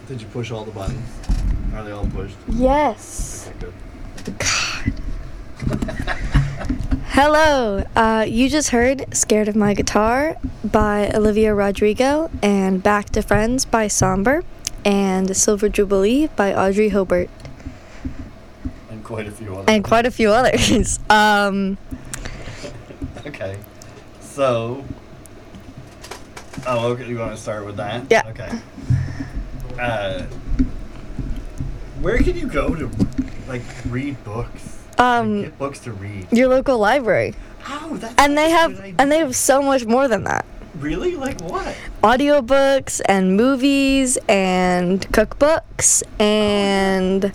Did you push all the buttons? Are they all pushed? Yes. Okay, good. God. Hello. You just heard Scared of My Guitar by Olivia Rodrigo and Back to Friends by Somber and Silver Jubilee by Audrey Hobart. And quite a few others. And quite a few others. Okay. So... Oh, okay. You want to start with that? Yeah. Okay. Where can you go to, like, read books? Like, get books to read. Your local library. How? That's And they a have good idea. and they have so much more than that. Really? Like what? Audiobooks and movies and cookbooks and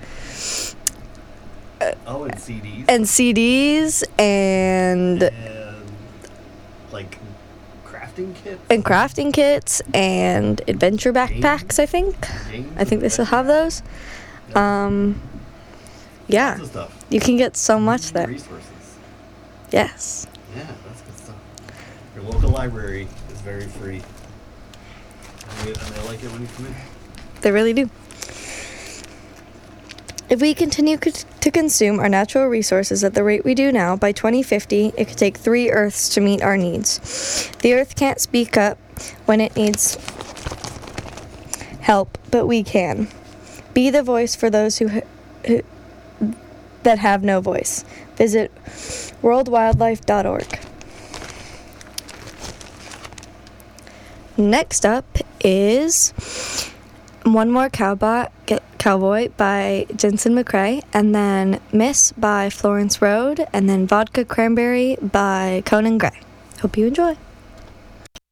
Oh, and CDs. CDs and like crafting kits. and crafting kits and adventure backpacks, I think. Games. I think they still have those. Yeah. Lots of stuff. You can get so much there. Resources. Yes. Yeah, that's good stuff. Your local library is very free. And they like it when you come in. They really do. If we continue to consume our natural resources at the rate we do now, by 2050, it could take 3 Earths to meet our needs. The Earth can't speak up when it needs help, but we can. Be the voice for those who that have no voice. Visit worldwildlife.org. Next up is One More Cowboy by Jensen McCrae, and then Miss by Florence Road, and then Vodka Cranberry by Conan Gray. Hope you enjoy.